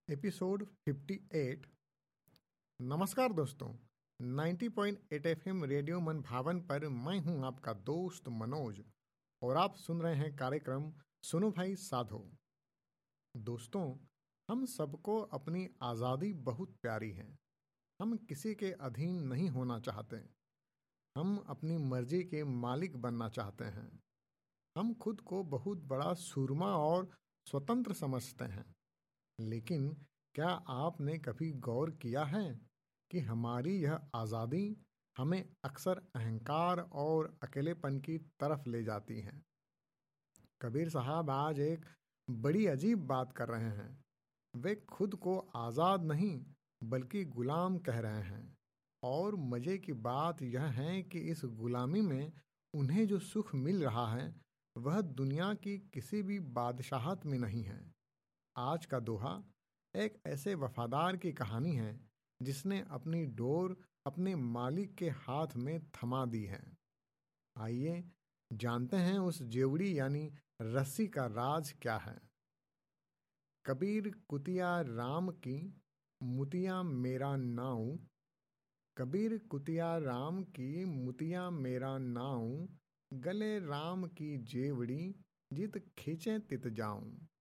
Episode 58। नमस्कार दोस्तों, 90.8 FM radio मन भावन पर मैं हूं आपका दोस्त मनोज और आप सुन रहे हैं कार्यक्रम सुनो भाई साधो। दोस्तों, हम सबको अपनी आज़ादी बहुत प्यारी है। हम किसी के अधीन नहीं होना चाहते। हम अपनी मर्जी के मालिक बनना चाहते हैं। हम खुद को बहुत बड़ा सूरमा और स्वतंत्र समझते हैं। लेकिन क्या आपने कभी गौर किया है कि हमारी यह आज़ादी हमें अक्सर अहंकार और अकेलेपन की तरफ ले जाती है। कबीर साहब आज एक बड़ी अजीब बात कर रहे हैं। वे खुद को आज़ाद नहीं बल्कि गुलाम कह रहे हैं। और मज़े की बात यह है कि इस गुलामी में उन्हें जो सुख मिल रहा है वह दुनिया की किसी भी बादशाहत में नहीं है। आज का दोहा एक ऐसे वफादार की कहानी है जिसने अपनी डोर अपने मालिक के हाथ में थमा दी है। आइए जानते हैं उस जेवड़ी यानी रस्सी का राज क्या है। कबीर कुतिया राम की मुतिया मेरा नाऊ, कबीर कुतिया राम की मुतिया मेरा नाऊ, गले राम की जेवड़ी जित खींचे तित जाऊं।